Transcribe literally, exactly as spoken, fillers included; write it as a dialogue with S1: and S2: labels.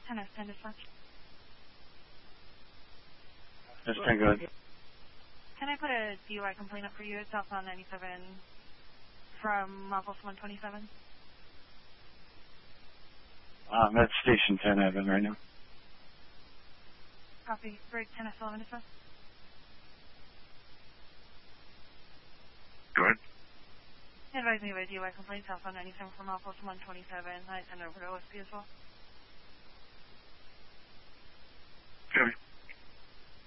S1: ten F ten dispatch.
S2: That's ten, go ahead.
S1: Can I put a D U I complaint up for you? It's Southbound ninety-seven from Office one twenty-seven.
S2: Um, that's Station ten Evan right now.
S1: Copy. Break ten F eleven dispatch.
S2: Go ahead.
S1: Advise me of a D U I complaint, Southbound ninety-seven from Office one twenty-seven. I send over to O S P as well.